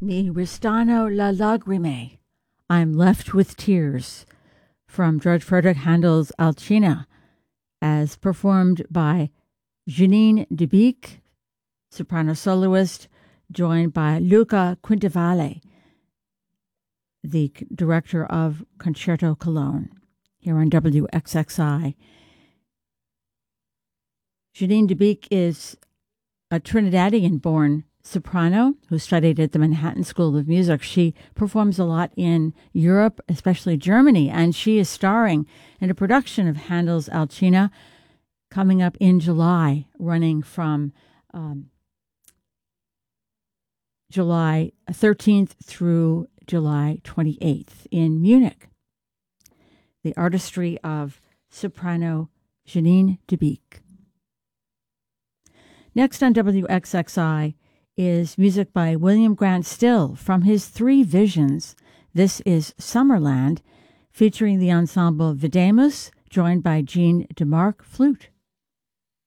Mi restano la lagrime. I'm left with tears, from George Frederick Handel's Alcina, as performed by Janine Debique, soprano soloist, joined by Luca Quintavalle, the director of Concerto Cologne, here on WXXI. Janine Debique is a Trinidadian-born soprano who studied at the Manhattan School of Music. She performs a lot in Europe, especially Germany, and she is starring in a production of Handel's Alcina coming up in July, running from July 13th through July 28th in Munich. The artistry of soprano Janine Debique. Next on WXXI is music by William Grant Still from his Three Visions. This is Summerland, featuring the ensemble Videmus, joined by Jean DeMarc, flute.